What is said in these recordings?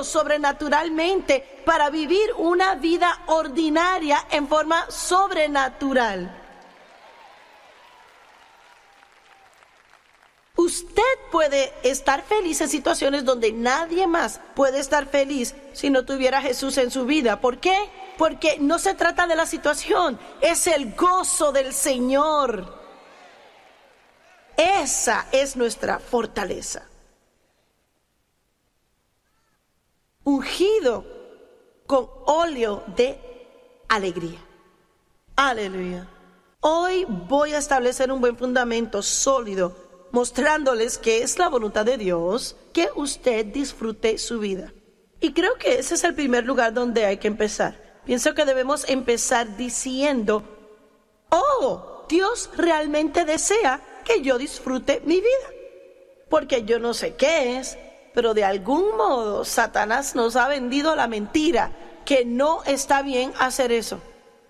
Dios sobrenaturalmente para vivir una vida ordinaria en forma sobrenatural. Usted puede estar feliz en situaciones donde nadie más puede estar feliz si no tuviera a Jesús en su vida. ¿Por qué? Porque no se trata de la situación, es el gozo del Señor. Esa es nuestra fortaleza. Ungido con óleo de alegría. Aleluya. Hoy voy a establecer un buen fundamento sólido, mostrándoles que es la voluntad de Dios que usted disfrute su vida. Y creo que ese es el primer lugar donde hay que empezar. Pienso que debemos empezar diciendo: oh, Dios realmente desea que yo disfrute mi vida. Porque yo no sé qué es, pero de algún modo Satanás nos ha vendido la mentira que no está bien hacer eso.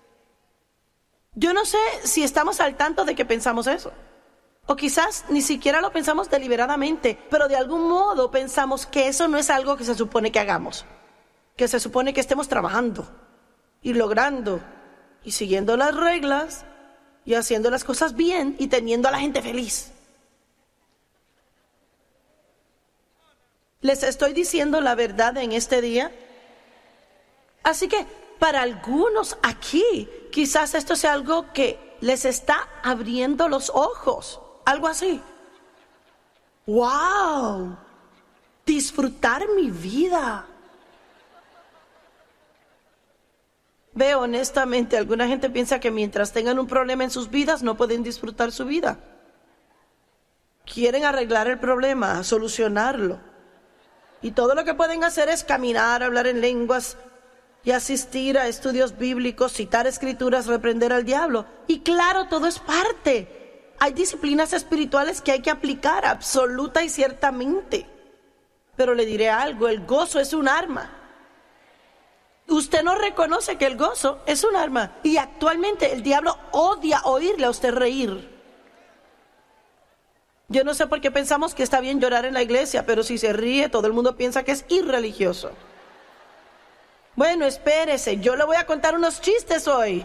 Yo no sé si estamos al tanto de que pensamos eso. O quizás ni siquiera lo pensamos deliberadamente, pero de algún modo pensamos que eso no es algo que se supone que hagamos, que se supone que estemos trabajando y logrando y siguiendo las reglas y haciendo las cosas bien y teniendo a la gente feliz. ¿Les estoy diciendo la verdad en este día? Así que para algunos aquí, quizás esto sea algo que les está abriendo los ojos. Algo así. ¡Wow! Disfrutar mi vida. Veo honestamente, alguna gente piensa que mientras tengan un problema en sus vidas no pueden disfrutar su vida. Quieren arreglar el problema, solucionarlo. Y todo lo que pueden hacer es caminar, hablar en lenguas y asistir a estudios bíblicos, citar escrituras, reprender al diablo. Y claro, todo es parte. Hay disciplinas espirituales que hay que aplicar absoluta y ciertamente. Pero le diré algo, el gozo es un arma. Usted no reconoce que el gozo es un arma. Y actualmente el diablo odia oírle a usted reír. Yo no sé por qué pensamos que está bien llorar en la iglesia, pero si se ríe todo el mundo piensa que es irreligioso. Bueno, espérese, yo le voy a contar unos chistes hoy.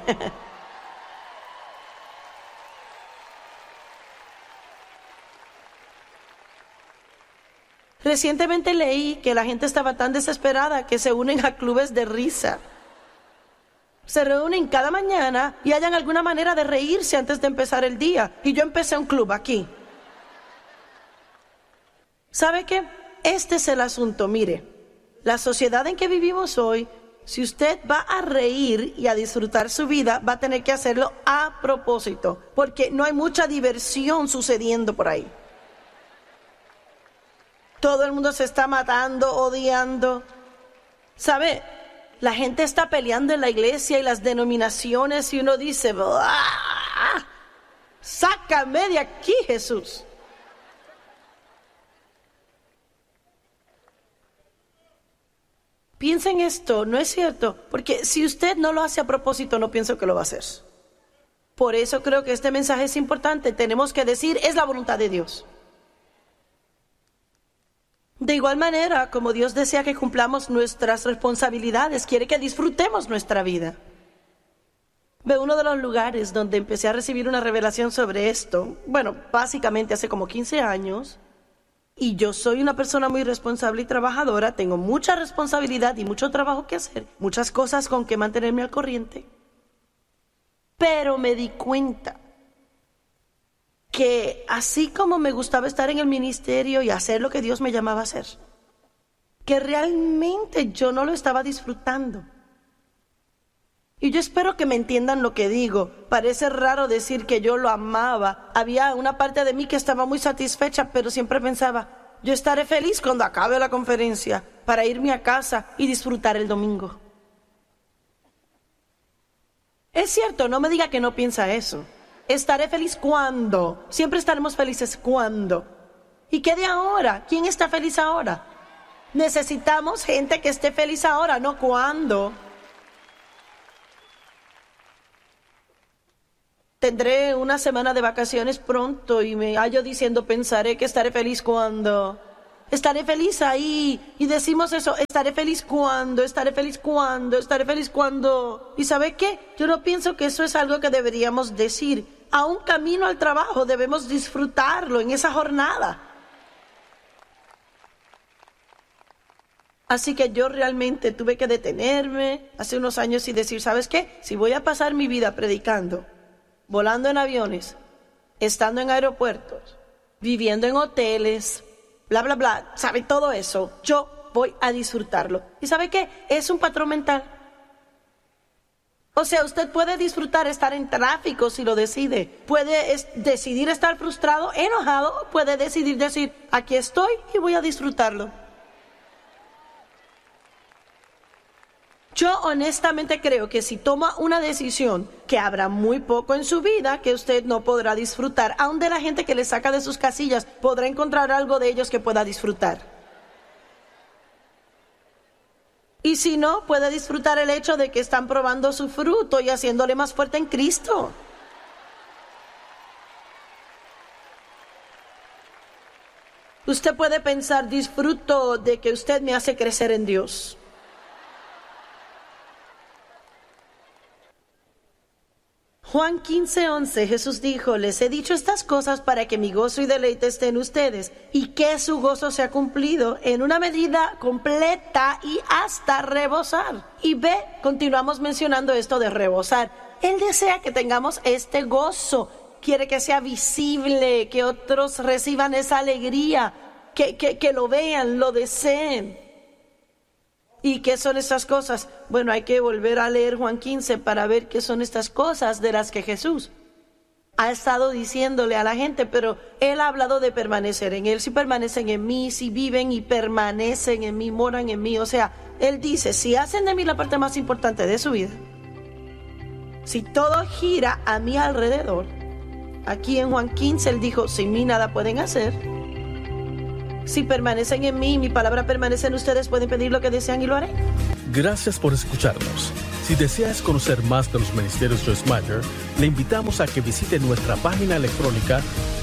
Recientemente leí que la gente estaba tan desesperada que se unen a clubes de risa. Se reúnen cada mañana y hallan alguna manera de reírse antes de empezar el día. Y yo empecé un club aquí. ¿Sabe qué? Este es el asunto, mire. La sociedad en que vivimos hoy, si usted va a reír y a disfrutar su vida, va a tener que hacerlo a propósito, porque no hay mucha diversión sucediendo por ahí. Todo el mundo se está matando, odiando. ¿Sabe? La gente está peleando en la iglesia y las denominaciones y uno dice: ¡ah! ¡Sácame de aquí, Jesús! Piensa en esto, ¿no es cierto? Porque si usted no lo hace a propósito, no pienso que lo va a hacer. Por eso creo que este mensaje es importante. Tenemos que decir: es la voluntad de Dios. De igual manera, como Dios desea que cumplamos nuestras responsabilidades, quiere que disfrutemos nuestra vida. Ve, uno de los lugares donde empecé a recibir una revelación sobre esto, bueno, básicamente hace como 15 años, y yo soy una persona muy responsable y trabajadora, tengo mucha responsabilidad y mucho trabajo que hacer, muchas cosas con que mantenerme al corriente, pero me di cuenta que así como me gustaba estar en el ministerio y hacer lo que Dios me llamaba a hacer, que realmente yo no lo estaba disfrutando. Y yo espero que me entiendan lo que digo. Parece raro decir que yo lo amaba. Había una parte de mí que estaba muy satisfecha, pero siempre pensaba: yo estaré feliz cuando acabe la conferencia para irme a casa y disfrutar el domingo. Es cierto, no me diga que no piensa eso. Estaré feliz cuando. Siempre estaremos felices cuando. ¿Y qué de ahora? ¿Quién está feliz ahora? Necesitamos gente que esté feliz ahora, no cuando. Tendré una semana de vacaciones pronto y me hallo diciendo: pensaré que estaré feliz cuando. Estaré feliz ahí. Y decimos eso, estaré feliz cuando. ¿Y sabe qué? Yo no pienso que eso es algo que deberíamos decir. Aún camino al trabajo debemos disfrutarlo en esa jornada. Así que yo realmente tuve que detenerme hace unos años y decir, ¿sabes qué? Si voy a pasar mi vida predicando, volando en aviones, estando en aeropuertos, viviendo en hoteles, bla, bla, bla, ¿sabe? Todo eso, yo voy a disfrutarlo. ¿Y sabe qué? Es un patrón mental. O sea, usted puede disfrutar estar en tráfico si lo decide. Puede decidir estar frustrado, enojado, puede decidir decir, aquí estoy y voy a disfrutarlo. Yo honestamente creo que si toma una decisión, que habrá muy poco en su vida que usted no podrá disfrutar, aun de la gente que le saca de sus casillas, podrá encontrar algo de ellos que pueda disfrutar. Y si no, puede disfrutar el hecho de que están probando su fruto y haciéndole más fuerte en Cristo. Usted puede pensar, disfruto de que usted me hace crecer en Dios. Juan 15:11, Jesús dijo, les he dicho estas cosas para que mi gozo y deleite estén en ustedes y que su gozo sea cumplido en una medida completa y hasta rebosar. Y continuamos mencionando esto de rebosar. Él desea que tengamos este gozo, quiere que sea visible, que otros reciban esa alegría, que lo vean, lo deseen. ¿Y qué son estas cosas? Bueno, hay que volver a leer Juan 15 para ver qué son estas cosas de las que Jesús ha estado diciéndole a la gente, pero Él ha hablado de permanecer en Él. Si permanecen en mí, si viven y permanecen en mí, moran en mí. O sea, Él dice, si hacen de mí la parte más importante de su vida, si todo gira a mi alrededor, aquí en Juan 15 Él dijo, sin mí nada pueden hacer. Si permanecen en mí y mi palabra permanece en ustedes, pueden pedir lo que desean y lo haré. Gracias por escucharnos. Si deseas conocer más de los ministerios Joyce Meyer, le invitamos a que visite nuestra página electrónica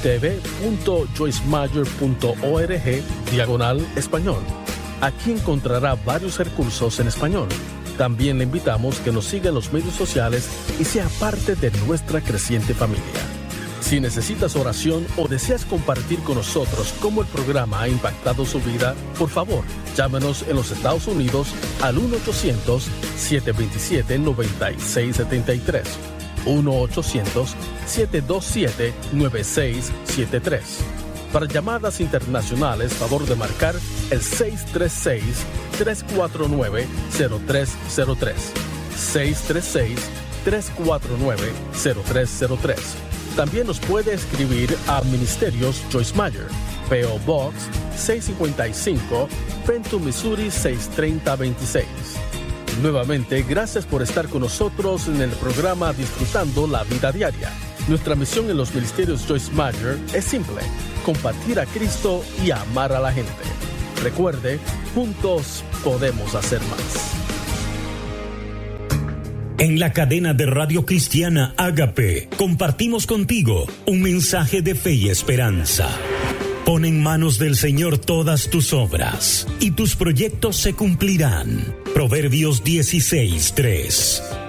tv.joycemeyer.org/español. Aquí encontrará varios recursos en español. También le invitamos que nos siga en los medios sociales y sea parte de nuestra creciente familia. Si necesitas oración o deseas compartir con nosotros cómo el programa ha impactado su vida, por favor, llámenos en los Estados Unidos al 1-800-727-9673. 1-800-727-9673. Para llamadas internacionales, favor de marcar el 636-349-0303. 636-349-0303. También nos puede escribir a Ministerios Joyce Meyer, P.O. Box 655, Fenton, Missouri 63026. Nuevamente, gracias por estar con nosotros en el programa Disfrutando la Vida Diaria. Nuestra misión en los Ministerios Joyce Meyer es simple: compartir a Cristo y amar a la gente. Recuerde, juntos podemos hacer más. En la cadena de radio cristiana Ágape, compartimos contigo un mensaje de fe y esperanza. Pon en manos del Señor todas tus obras, y tus proyectos se cumplirán. Proverbios 16:3.